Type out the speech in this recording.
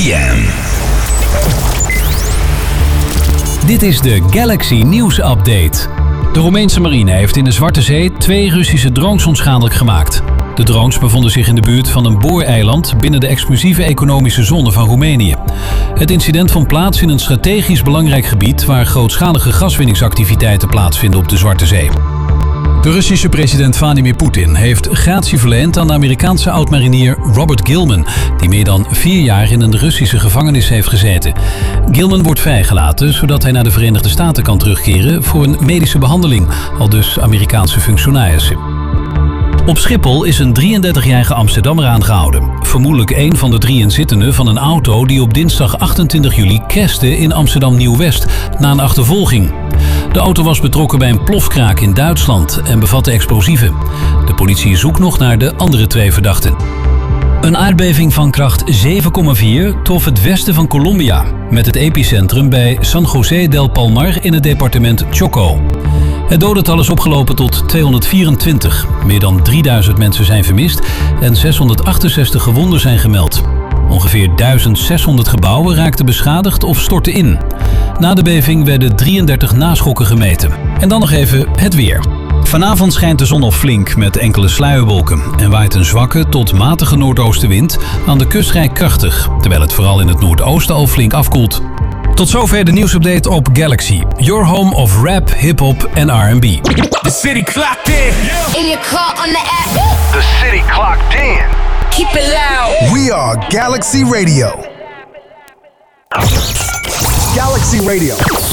p.m. Dit is de Galaxy News Update. De Roemeense marine heeft in de Zwarte Zee 2 Russische drones onschadelijk gemaakt. De drones bevonden zich in de buurt van een booreiland binnen de exclusieve economische zone van Roemenië. Het incident vond plaats in een strategisch belangrijk gebied waar grootschalige gaswinningsactiviteiten plaatsvinden op de Zwarte Zee. De Russische president Vladimir Poetin heeft gratie verleend aan de Amerikaanse oud-marinier Robert Gilman, die meer dan 4 jaar in een Russische gevangenis heeft gezeten. Gilman wordt vrijgelaten zodat hij naar de Verenigde Staten kan terugkeren voor een medische behandeling, aldus Amerikaanse functionarissen. Op Schiphol is een 33-jarige Amsterdammer aangehouden. Vermoedelijk een van de 3 inzittenden van een auto die op dinsdag 28 juli crashte in Amsterdam Nieuw-West na een achtervolging. De auto was betrokken bij een plofkraak in Duitsland en bevatte explosieven. De politie zoekt nog naar de andere 2 verdachten. Een aardbeving van kracht 7,4 trof het westen van Colombia, met het epicentrum bij San José del Palmar in het departement Chocó. Het dodental is opgelopen tot 224. Meer dan 3000 mensen zijn vermist en 668 gewonden zijn gemeld. Ongeveer 1600 gebouwen raakten beschadigd of stortten in. Na de beving werden 33 naschokken gemeten. En dan nog even het weer. Vanavond schijnt de zon al flink met enkele sluierwolken en waait een zwakke tot matige noordoostenwind, aan de kust vrij krachtig, terwijl het vooral in het noordoosten al flink afkoelt. Tot zover de nieuwsupdate op Galaxy, your home of rap, hip-hop en R&B. The city clocked in. In your car, on the app. The city clocked in. Keep it loud. We are Galaxy Radio. Galaxy Radio.